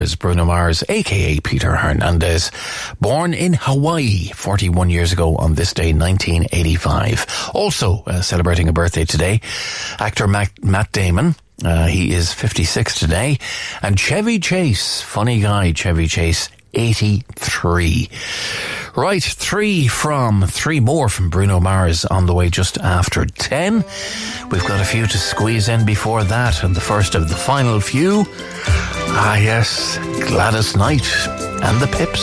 is Bruno Mars, aka Peter Hernandez, born in Hawaii 41 years ago on this day, 1985. Also celebrating a birthday today, actor Matt Damon. He is 56 today. And Chevy Chase, funny guy, Chevy Chase, 83. Right, three more from Bruno Mars on the way just after 10. We've got a few to squeeze in before that, and the first of the final few. Ah yes, Gladys Knight and the Pips.